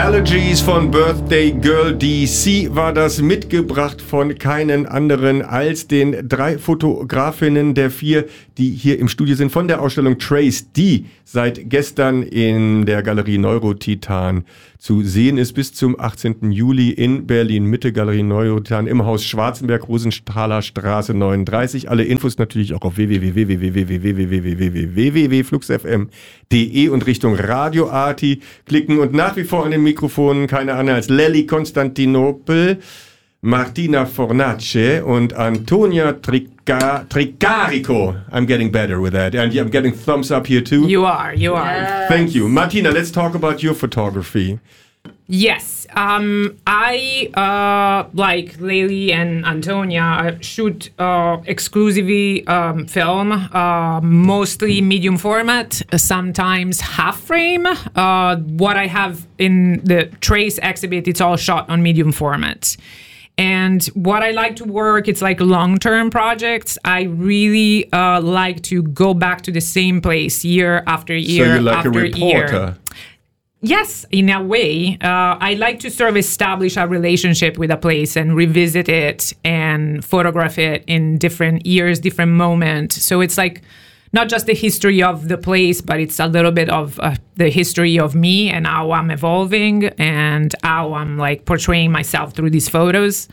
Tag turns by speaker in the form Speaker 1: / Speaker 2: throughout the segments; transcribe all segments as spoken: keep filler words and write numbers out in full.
Speaker 1: Allergies von Birthday Girl D C war das, mitgebracht von keinen anderen als den drei Fotografinnen der vier, die hier im Studio sind, von der Ausstellung Trace, die seit gestern in der Galerie Neurotitan zu sehen ist, bis zum achtzehnten Juli in Berlin-Mitte, Galerie Neurotitan im Haus Schwarzenberg, Rosenthaler Straße neununddreißig. Alle Infos natürlich auch auf w w w punkt w w w punkt w w w punkt w w w punkt flux f m punkt d e und Richtung Radio Arti klicken. Und nach wie vor an den Mikrofonen keine andere als Lelly Konstantinopel, Martina Fornace und Antonia Trica- Tricarico. I'm getting better with that. And I'm getting thumbs up here too.
Speaker 2: You are, you are.
Speaker 3: Yes.
Speaker 1: Thank you. Martina, let's talk about your photography.
Speaker 2: Yes, um, I, uh, like Lely and Antonia, shoot uh, exclusively um, film, uh, mostly medium format, sometimes half frame. Uh, what I have in the Trace exhibit, it's all shot on medium format. And what I like to work, it's like long-term projects. I really uh, like to go back to the same place year after year
Speaker 1: so you're like
Speaker 2: after
Speaker 1: a reporter.
Speaker 2: year. Yes, in a way. Uh, I like to sort of establish a relationship with a place and revisit it and photograph it in different years, different moments. So it's like not just the history of the place, but it's a little bit of uh, the history of me and how I'm evolving and how I'm like portraying myself through these photos.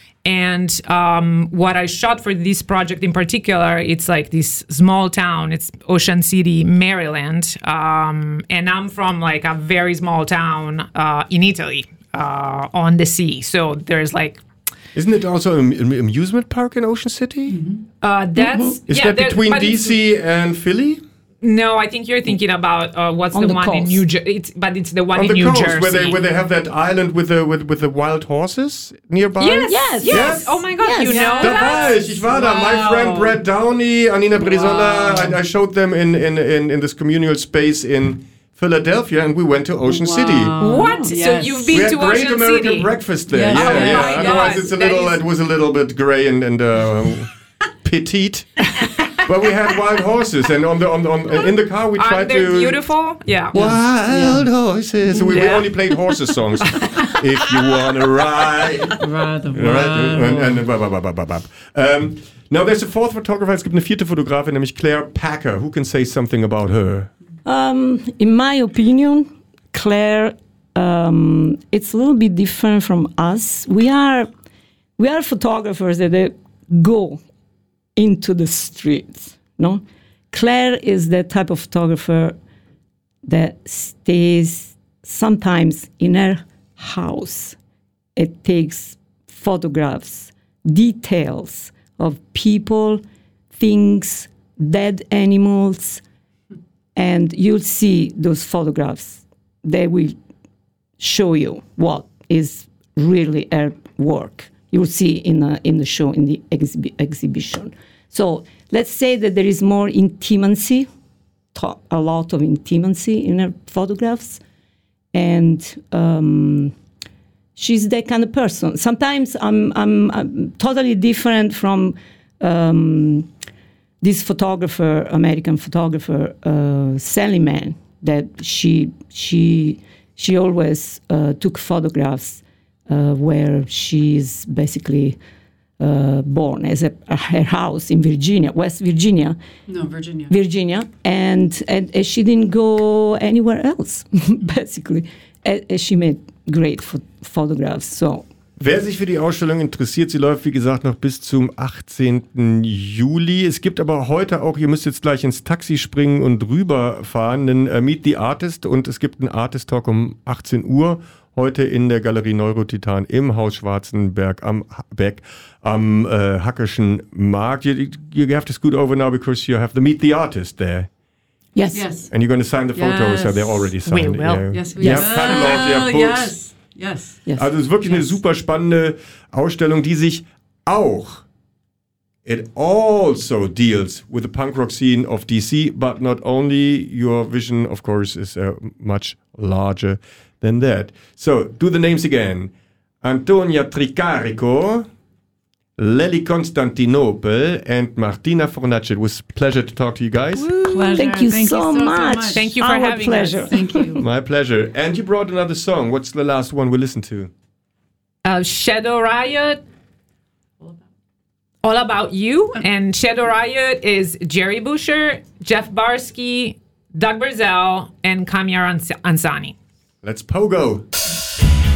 Speaker 2: And um, what I shot for this project in particular, it's like this small town. It's Ocean City, Maryland. Um, and I'm from like a very small town uh, in Italy uh, on the sea. So there's like...
Speaker 1: Isn't it also an amusement park in Ocean City?
Speaker 2: Mm-hmm. Uh, that's...
Speaker 1: Mm-hmm. Is
Speaker 2: yeah,
Speaker 1: that between D C and Philly?
Speaker 2: No, I think you're thinking about uh, what's
Speaker 3: on
Speaker 2: the,
Speaker 3: the
Speaker 2: one
Speaker 3: coast.
Speaker 2: in New Jersey. It's, but it's the one
Speaker 1: on
Speaker 2: in
Speaker 1: the
Speaker 2: New
Speaker 1: coast,
Speaker 2: Jersey.
Speaker 1: where they where they have that island with the with with the wild horses nearby.
Speaker 2: Yes,
Speaker 3: Yes,
Speaker 2: yes,
Speaker 1: yes.
Speaker 2: Oh my God,
Speaker 3: Yes.
Speaker 2: you know
Speaker 1: Da war
Speaker 2: that?
Speaker 1: ich, ich war da.
Speaker 2: Wow.
Speaker 1: My friend Brad Downey, Anina Brizola,
Speaker 3: Wow.
Speaker 1: I, I showed them in, in, in, in this communal space in Philadelphia, and we went to Ocean
Speaker 3: Wow.
Speaker 1: City.
Speaker 2: What? So
Speaker 3: Yes.
Speaker 2: you've
Speaker 1: We
Speaker 2: been
Speaker 1: had
Speaker 2: to
Speaker 1: great
Speaker 2: Ocean
Speaker 1: American
Speaker 2: City?
Speaker 1: breakfast there.
Speaker 3: Yes.
Speaker 1: Yeah,
Speaker 3: Oh
Speaker 1: yeah.
Speaker 2: my
Speaker 1: Otherwise,
Speaker 2: God.
Speaker 1: it's a
Speaker 2: That
Speaker 1: little.
Speaker 2: is-
Speaker 1: It was a little bit gray and and uh, petite. But we had wild horses, and on the on, the, on in the car we tried
Speaker 2: Aren't they
Speaker 1: to.
Speaker 2: beautiful? Yeah.
Speaker 1: Wild horses. So we, we
Speaker 2: Yeah.
Speaker 1: only played horses songs. If you wanna ride.
Speaker 3: Rather
Speaker 1: Right? And, and, blah, blah, blah, blah, blah, blah. Um, now there's a fourth photographer. Es gibt eine vierte Fotografin, nämlich Claire Packer. Who can say something about her?
Speaker 3: Um, in my opinion, Claire, um, it's a little bit different from us. We are, we are photographers that uh, go into the streets. No, Claire is the type of photographer that stays sometimes in her house. It takes photographs, details of people, things, dead animals, and you'll see those photographs. They will show you what is really her work. You'll see in a, in the show, in the exhi- exhibition. So let's say that there is more intimacy, to- a lot of intimacy in her photographs, and um, she's that kind of person. Sometimes I'm, I'm, I'm totally different from um, this photographer, American photographer, uh, Sally Mann, that she she she always uh, took photographs uh, where she's basically uh, born, as a, her house in Virginia, West Virginia.
Speaker 4: No, Virginia.
Speaker 3: Virginia, and, and, and she didn't go anywhere else, basically. And, and she made great pho- photographs, so...
Speaker 1: Wer sich für die Ausstellung interessiert, sie läuft wie gesagt noch bis zum achtzehnten Juli. Es gibt aber heute auch, ihr müsst jetzt gleich ins Taxi springen und rüberfahren, einen äh, Meet the Artist, und es gibt einen Artist Talk um achtzehn Uhr heute in der Galerie Neurotitan im Haus Schwarzenberg am Beck am äh, Hackischen Markt. You, you have to scoot over now because you have the Meet the Artist there.
Speaker 3: Yes.
Speaker 4: Yes.
Speaker 1: And you're going to sign the photos,
Speaker 4: Yes.
Speaker 1: so they're already signed.
Speaker 2: will.
Speaker 1: Yeah.
Speaker 4: Yes, we
Speaker 1: You
Speaker 4: yes.
Speaker 1: have catalogs, you have books.
Speaker 4: Yes. Yes.
Speaker 3: Yes.
Speaker 1: Also es ist wirklich
Speaker 4: Yes.
Speaker 1: eine super spannende Ausstellung, die sich auch, it also deals with the punk rock scene of D C, but not only. Your vision, of course, is uh, much larger than that. So, do the names again. Antonia Tricarico, Lely Constantinople, and Martina Fornace. It was a pleasure to talk to you guys.
Speaker 4: Pleasure.
Speaker 3: Thank you
Speaker 4: Thank
Speaker 3: so
Speaker 4: you so,
Speaker 3: much.
Speaker 4: so much.
Speaker 2: Thank you for
Speaker 3: Our
Speaker 2: having
Speaker 3: pleasure.
Speaker 2: us.
Speaker 4: Thank you.
Speaker 1: My pleasure. And you brought another song. What's the last one we listened to?
Speaker 2: Uh, Shadow Riot, All About You. And Shadow Riot is Jerry Busher, Jeff Barsky, Doug Brazell, and Kamiar Ans- Ansani.
Speaker 1: Let's pogo.